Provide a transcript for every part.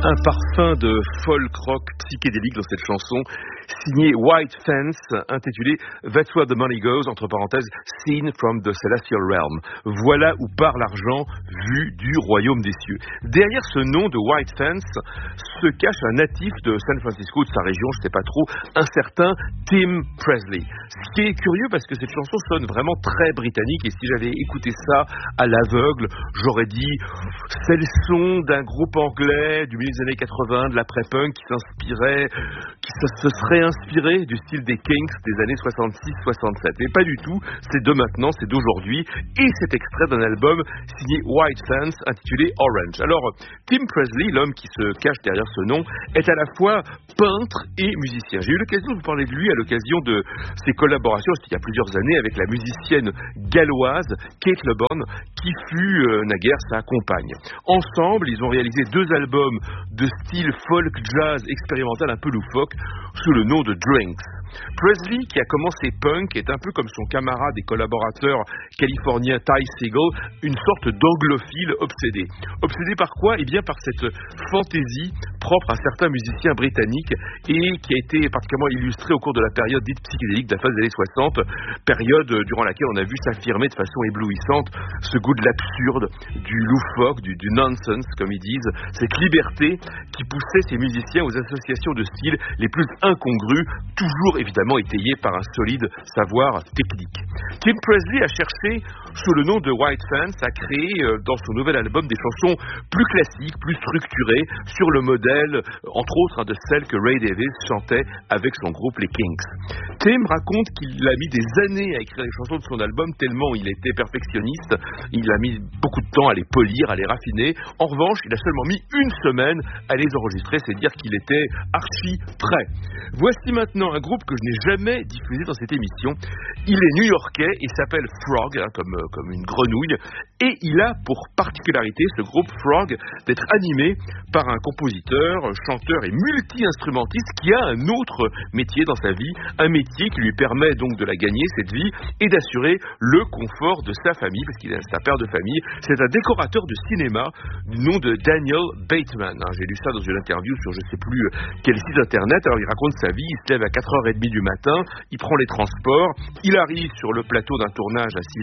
Un parfum de folk rock psychédélique dans cette chanson, signée White Fence, intitulée That's Where the Money Goes, entre parenthèses, Seen from the Celestial Realm. Voilà où part l'argent, vu du royaume des cieux. Derrière ce nom de White Fence se cache un natif de San Francisco, de sa région, je ne sais pas trop, un certain Tim Presley. Ce qui est curieux parce que cette chanson sonne vraiment très britannique, et si j'avais écouté ça à l'aveugle, j'aurais dit c'est le son d'un groupe anglais du milieu des années 80, de l'après-punk, qui se serait inspiré du style des Kinks des années 66-67. Mais pas du tout, c'est de maintenant, c'est d'aujourd'hui, et c'est extrait d'un album signé White Fence intitulé Orange. Alors, Tim Presley, l'homme qui se cache derrière ce nom, est à la fois peintre et musicien. J'ai eu l'occasion de vous parler de lui à l'occasion de ses collaborations, il y a plusieurs années, avec la musicienne galloise Kate Le Bon, qui fut naguère sa compagne. Ensemble, ils ont réalisé 2 albums de style folk jazz expérimental un peu loufoque sous le nom de Drinks. Presley, qui a commencé punk, est un peu comme son camarade et collaborateur californien Ty Segall, une sorte d'anglophile obsédé. Obsédé par quoi ? Eh bien par cette fantaisie propre à certains musiciens britanniques et qui a été particulièrement illustrée au cours de la période dite psychédélique de la fin des années 60, période durant laquelle on a vu s'affirmer de façon éblouissante ce goût de l'absurde, du loufoque, du nonsense, comme ils disent, cette liberté qui poussait ces musiciens aux associations de styles les plus incongrues, toujours évidemment étayé par un solide savoir technique. Tim Presley a cherché, sous le nom de White Fence, à créer dans son nouvel album des chansons plus classiques, plus structurées, sur le modèle, entre autres, de celles que Ray Davies chantait avec son groupe les Kinks. Tim raconte qu'il a mis des années à écrire les chansons de son album, tellement il était perfectionniste, il a mis beaucoup de temps à les polir, à les raffiner. En revanche, il a seulement mis 1 semaine à les enregistrer, c'est dire qu'il était archi prêt. Voici maintenant un groupe que je n'ai jamais diffusé dans cette émission. Il est new-yorkais et s'appelle Frog, comme une grenouille, et il a pour particularité, ce groupe Frog, d'être animé par un compositeur, chanteur et multi-instrumentiste qui a un autre métier dans sa vie, un métier qui lui permet donc de la gagner, cette vie, et d'assurer le confort de sa famille, parce qu'il est un père de famille. C'est un décorateur de cinéma du nom de Daniel Bateman. J'ai lu ça dans une interview sur je ne sais plus quel site internet. Alors il raconte sa vie, il se lève à 4h30 du matin, il prend les transports, il arrive sur le plateau d'un tournage à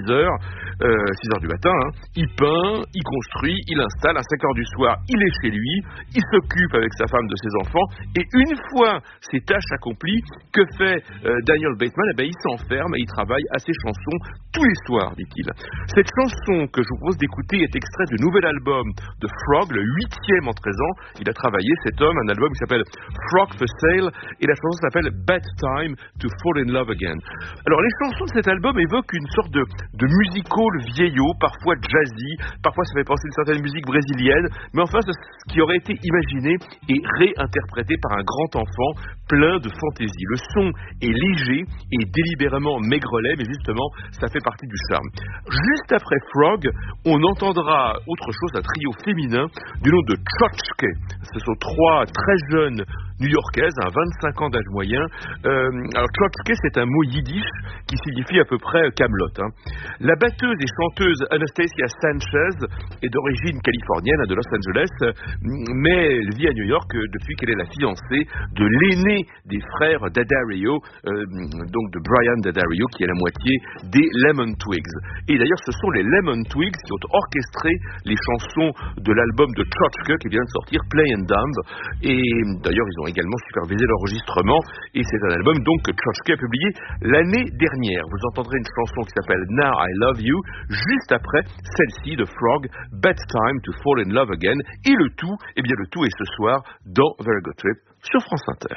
6h du matin, il peint, il construit, il installe, à 5h du soir, il est chez lui, il s'occupe avec sa femme de ses enfants, et une fois ces tâches accomplies, que fait Daniel Bateman ? Il s'enferme et il travaille à ses chansons tous les soirs, dit-il. Cette chanson que je vous propose d'écouter est extrait du nouvel album de Frog, le 8e en 13 ans. Il a travaillé, cet homme, un album qui s'appelle Frog for Sale, et la chanson s'appelle Bad Time to Fall in Love Again. Alors les chansons de cet album évoquent une sorte de musical vieillot, parfois jazzy, parfois ça fait penser à une certaine musique brésilienne, mais enfin c'est ce qui aurait été imaginé et réinterprété par un grand enfant plein de fantaisie. Le son est léger et délibérément maigrelet, mais justement ça fait partie du charme. Juste après Frog, on entendra autre chose, un trio féminin du nom de Tchotchke. Ce sont 3 très jeunes new-yorkaises, 25 ans d'âge moyen. Alors Tchotchke, c'est un mot yiddish qui signifie à peu près Camelot. La batteuse et chanteuse Anastasia Sanchez est d'origine californienne, de Los Angeles, mais elle vit à New York depuis qu'elle est la fiancée de l'aîné des frères Daddario, donc de Brian Daddario, qui est la moitié des Lemon Twigs. Et d'ailleurs, ce sont les Lemon Twigs qui ont orchestré les chansons de l'album de Tchotchke qui vient de sortir, Play and Dumb. Et d'ailleurs, ils ont également supervisé l'enregistrement. Et c'est un album donc que Tchotchke a publié l'année dernière. Vous entendrez une chanson qui s'appelle Now I Love You, juste après celle-ci de Frog, Bad Time to Fall in Love Again. Et le tout est ce soir dans Very Good Trip sur France Inter.